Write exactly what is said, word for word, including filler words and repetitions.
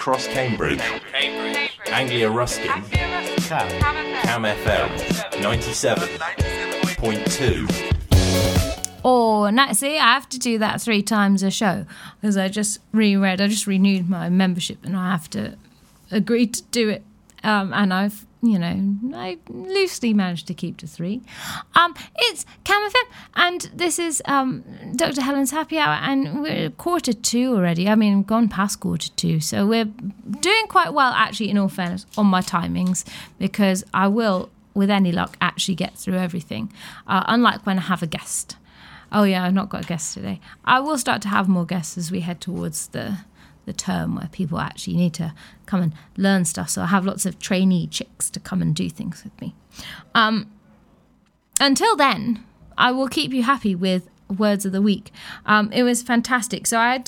Cross Cambridge, Cambridge, Anglia Ruskin, Cam, Cam F M, ninety-seven point two. Or, now, see, I have to do that three times a show because I just reread, I just renewed my membership and I have to agree to do it. Um, and I've, you know, I loosely managed to keep to three. Um, it's Cam F M, and this is um, Doctor Helen's Happy Hour, and we're quarter two already. I mean, we've gone past quarter two, so we're doing quite well, actually, in all fairness, on my timings, because I will, with any luck, actually get through everything, uh, unlike when I have a guest. Oh, yeah, I've not got a guest today. I will start to have more guests as we head towards the the term where people actually need to come and learn stuff. So I have lots of trainee chicks to come and do things with me. Um, until then, I will keep you happy with Words of the Week. Um, it was fantastic. So I